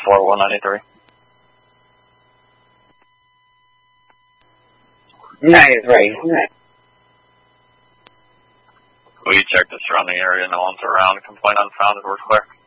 4193. 93. We checked the surrounding area, no one's around. Complaint unfounded, we're clear.